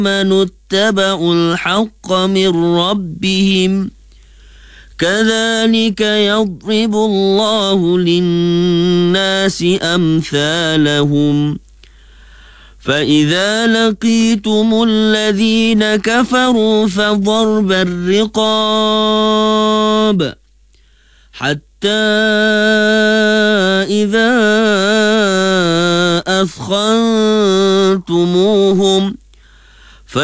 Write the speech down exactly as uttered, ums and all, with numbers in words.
آمنوا اتبعوا الحق من ربهم كذلك يضرب الله للناس أمثالهم فإذا لقيتم الذين كفروا فضرب الرقاب حتى إذا